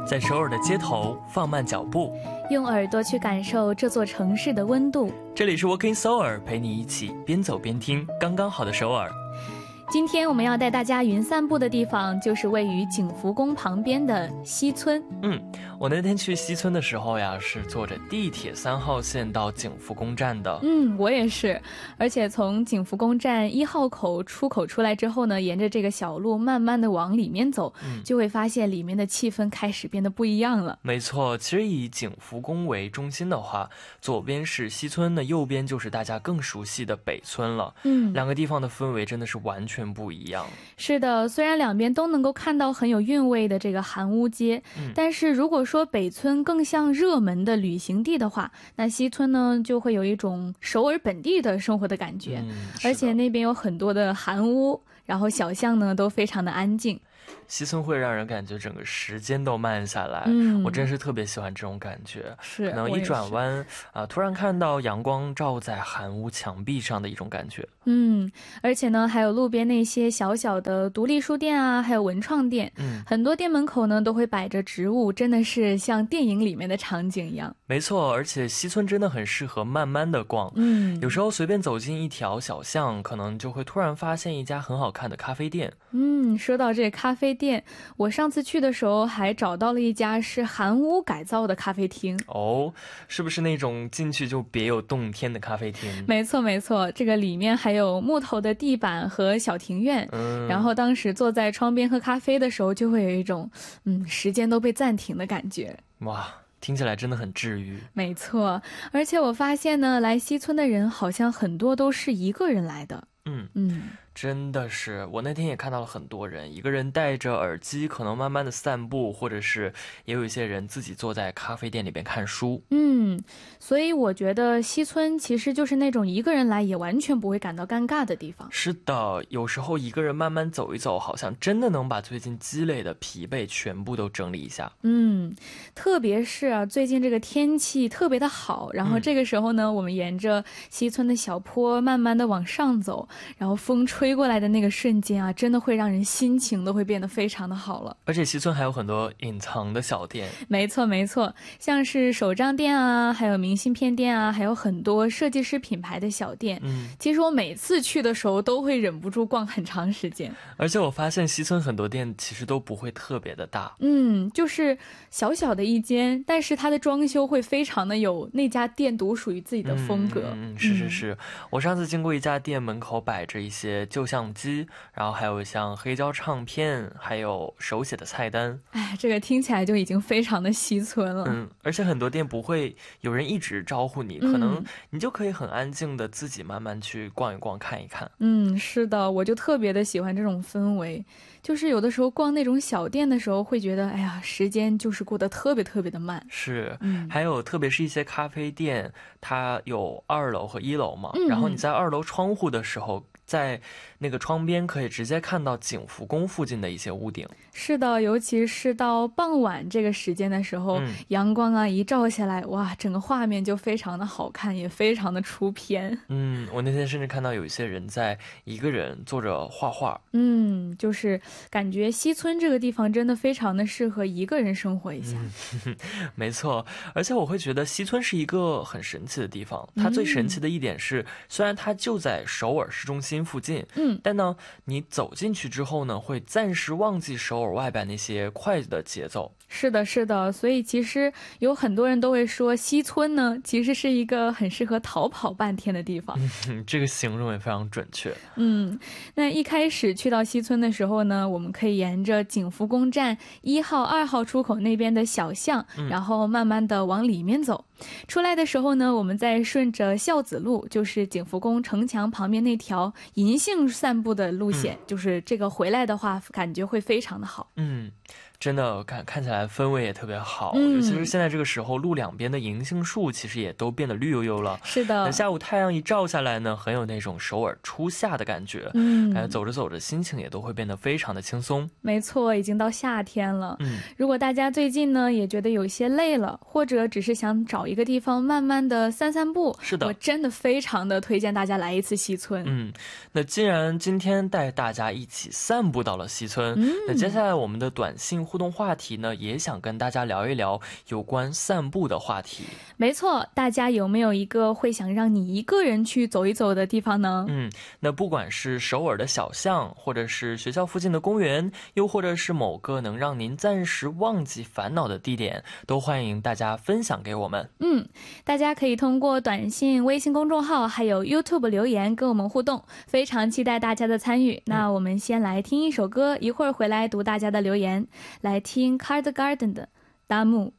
在首尔的街头放慢脚步， 用耳朵去感受这座城市的温度。 这里是 Walking Seoul， 陪你一起边走边听刚刚好的首尔。 今天我们要带大家云散步的地方就是位于景福宫旁边的西村。 我那天去西村的时候呀，是坐着地铁3号线到景福宫站的。 我也是，而且从景福宫站1号口出口出来之后呢，沿着这个小路慢慢的往里面走，就会发现里面的气氛开始变得不一样了。 没错，其实以景福宫为中心的话，左边是西村的，右边就是大家更熟悉的北村了。两个地方的氛围真的是完全不一样。 是的，虽然两边都能够看到很有韵味的这个韩屋街，但是如果说北村更像热门的旅行地的话，那西村呢就会有一种首尔本地的生活的感觉，而且那边有很多的韩屋，然后小巷呢都非常的安静。 西村会让人感觉整个时间都慢下来，我真是特别喜欢这种感觉。 是， 可能一转弯突然看到阳光照在韩屋墙壁上的一种感觉。 而且呢还有路边那些小小的独立书店啊，还有文创店，很多店门口呢都会摆着植物，真的是像电影里面的场景一样。 没错，而且西村真的很适合慢慢的逛。有时候随便走进一条小巷，可能就会突然发现一家很好看的咖啡店。 说到这咖啡店，我上次去的时候还找到了一家是韩屋改造的咖啡厅。 是不是那种进去就别有洞天的咖啡厅？ 没错没错，这个里面还有木头的地板和小庭院，然后当时坐在窗边喝咖啡的时候，就会有一种时间都被暂停的感觉。 哇，听起来真的很治愈。 没错，而且我发现呢，来西村的人好像很多都是一个人来的。 真的是，我那天也看到了很多人一个人戴着耳机，可能慢慢的散步，或者是也有一些人自己坐在咖啡店里边看书。 所以我觉得西村其实就是那种一个人来也完全不会感到尴尬的地方。 是的，有时候一个人慢慢走一走，好像真的能把最近积累的疲惫全部都整理一下。 特别是最近这个天气特别的好，然后这个时候呢，我们沿着西村的小坡慢慢的往上走，然后风吹过来的那个瞬间啊，真的会让人心情都会变得非常的好了。 而且西村还有很多隐藏的小店。 没错没错，像是手账店啊，还有明信片店啊，还有很多设计师品牌的小店。其实我每次去的时候都会忍不住逛很长时间。 而且我发现西村很多店其实都不会特别的大， 就是小小的一间，但是它的装修会非常的有那家店独属于自己的风格。 是，我上次经过一家店，门口摆着一些旧相机，然后还有像黑胶唱片，还有手写的菜单。 这个听起来就已经非常的西村了。 而且很多店不会有人一直招呼你，可能你就可以很安静的自己慢慢去逛一逛看一看。 是的，我就特别的喜欢这种氛围，就是有的时候逛那种小店的时候会觉得时间就是过得特别特别的慢。 是，还有特别是一些咖啡店，它有2楼和1楼嘛，然后你在2楼窗户的时候，在那个窗边可以直接看到景福宫附近的一些屋顶。 是的，尤其是到傍晚这个时间的时候，阳光啊一照下来，哇，整个画面就非常的好看，也非常的出片。 我那天甚至看到有一些人在一个人坐着画画。 就是感觉西村这个地方真的非常的适合一个人生活一下。 没错，而且我会觉得西村是一个很神奇的地方。它最神奇的一点是，虽然它就在首尔市中心附近，但呢你走进去之后呢，会暂时忘记首尔外边那些快的节奏。 是的是的，所以其实有很多人都会说西村呢其实是一个很适合逃跑半天的地方。 这个形容也非常准确。 那一开始去到西村的时候呢，我们可以沿着景福宫站1号2号出口那边的小巷，然后慢慢的往里面走。出来的时候呢，我们再顺着孝子路，就是景福宫城墙旁边那条银杏散步的路线，就是这个回来的话感觉会非常的好。 真的看起来氛围也特别好，尤其是现在这个时候，路两边的银杏树其实也都变得绿油油了。 是的， 那下午太阳一照下来呢，很有那种首尔初夏的感觉。感觉走着走着心情也都会变得非常的轻松。 没错，已经到夏天了。如果大家最近呢也觉得有些累了，或者只是想找一个地方慢慢的散散步， 是的， 我真的非常的推荐大家来一次西村。 那既然今天带大家一起散步到了西村，那接下来我们的短信互动话题呢，也想跟大家聊一聊有关散步的话题。 没错，大家有没有一个会想让你一个人去走一走的地方呢？ 那不管是首尔的小巷，或者是学校附近的公园，又或者是某个能让您暂时忘记烦恼的地点，都欢迎大家分享给我们。 大家可以通过短信、微信公众号还有 YouTube 留言跟我们互动，非常期待大家的参与。那我们先来听一首歌，一会儿回来读大家的留言。来听 Card Garden 的大木。